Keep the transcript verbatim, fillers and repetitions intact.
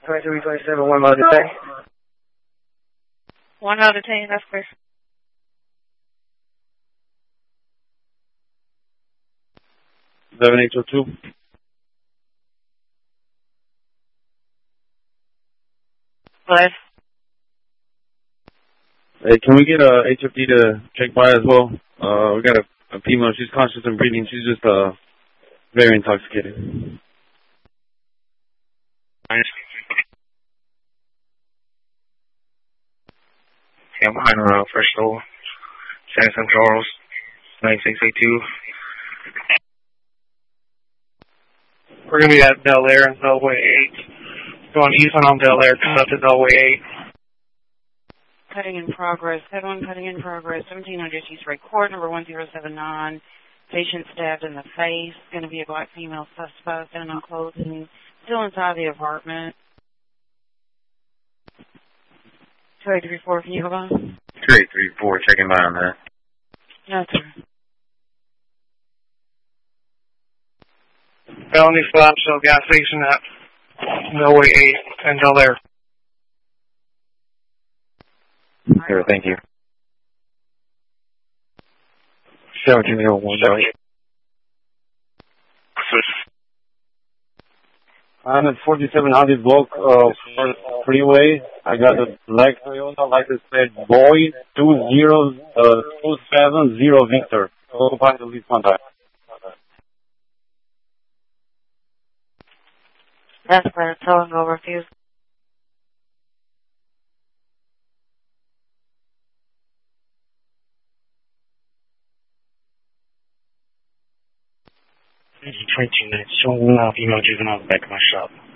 twenty-three twenty-seven, one mile detain. One mile detain, that's clear. seven eight two two. Five. Hey, can we get a H F D to check by as well? Uh, we got a, a female. She's conscious and breathing. She's just uh very intoxicated. Yeah, I'm behind her, uh, Fresh Soul, San San Charles, nine six eight two. We're going to be at Bel Air and Bellway eight. Going eastbound on Bel Air, coming up to Bellway eight. Cutting in progress. Head one cutting in progress. seventeen hundred East Ray Court, number one zero seven nine. Patient stabbed in the face. Going to be a black female suspect in no clothing. Still inside the apartment. two eight three four, can you go on? two eight three four, checking by on that. No, sir. Felony stop, Shell gas station at Bellway eight and Bel Air. Sure, thank you. seventeen zero one, Bellway. I'm at forty-seven hundred block of uh, freeway. I got a black Toyota license plate boy two zero uh two seven zero Victor. Go find the lead contact. That's clear. Tell him go refuse. twenty-two minutes. Showing one female juvenile at the back of my shop.